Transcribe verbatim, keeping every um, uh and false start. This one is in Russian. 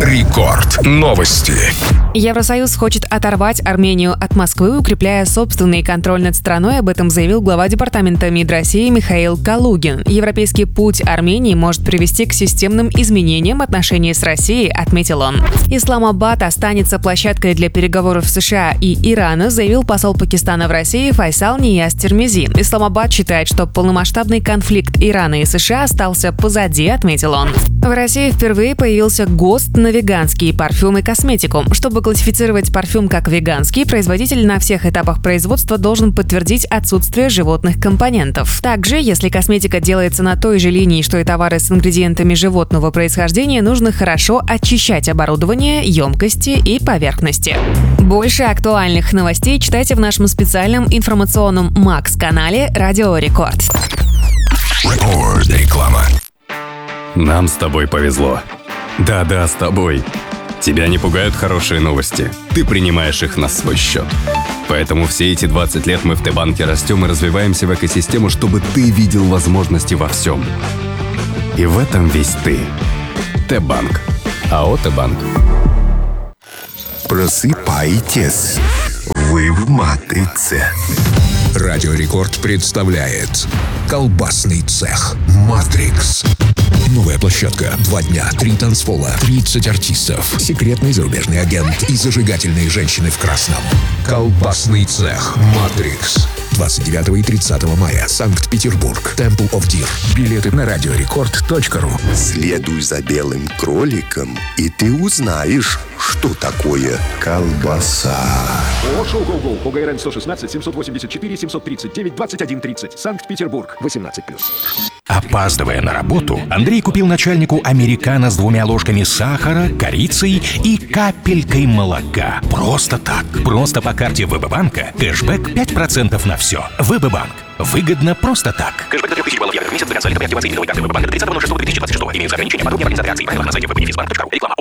Рекорд. Новости. Евросоюз хочет оторвать Армению от Москвы, укрепляя собственный контроль над страной. Об этом заявил глава департамента МИД России Михаил Калугин. Европейский путь Армении может привести к системным изменениям отношений с Россией, отметил он. Исламабад останется площадкой для переговоров США и Ирана, заявил посол Пакистана в России Файсал Нияз Тирмизи. Исламабад считает, что полномасштабный конфликт Ирана и США остался позади, отметил он. В России впервые появился ГОСТ на веганские парфюмы и косметику. Чтобы классифицировать парфюм как веганский, производитель на всех этапах производства должен подтвердить отсутствие животных компонентов. Также, если косметика делается на той же линии, что и товары с ингредиентами животного происхождения, нужно хорошо очищать оборудование, емкости и поверхности. Больше актуальных новостей читайте в нашем специальном информационном Макс-канале «Радио Рекорд». Реклама. Нам с тобой повезло. Да-да, с тобой. Тебя не пугают хорошие новости. Ты принимаешь их на свой счет. Поэтому все эти двадцать лет мы в Т-банке растем и развиваемся в экосистему, чтобы ты видел возможности во всем. И в этом весь ты. Т-банк. АО Т-банк. Просыпайтесь. Вы в матрице. Радио Рекорд представляет колбасный цех «Матрикс». Новая площадка. Два дня, три танцпола, тридцать артистов, секретный зарубежный агент и зажигательные женщины в красном. Колбасный цех «Матрикс». двадцать девятого и тридцатого мая. Санкт-Петербург. Temple of Deer. Билеты на радиорекорд точка ру. Следуй за белым кроликом, и ты узнаешь, что такое колбаса. Шоу Go-Go по ГРН сто шестнадцать семьсот восемьдесят четыре семьсот тридцать девять двадцать один тридцать. Санкт-Петербург. восемнадцать плюс. Опаздывая на работу, Андрей купил начальнику американо с двумя ложками сахара, корицей и капелькой молока. Просто так. Просто по карте ВБ-банка. Кэшбэк пять процентов на все. ВБ-банк. Выгодно просто так. Кэшбэк до трех тысяч баллов евро в месяц до конца лета при активации именной карты ВБ-банка до тридцатого ноль шестого две тысячи двадцать шестого. Имеются ограничения. Подробнее об организации проекта на сайте вэ бэ бенефис банк точка ру. Реклама.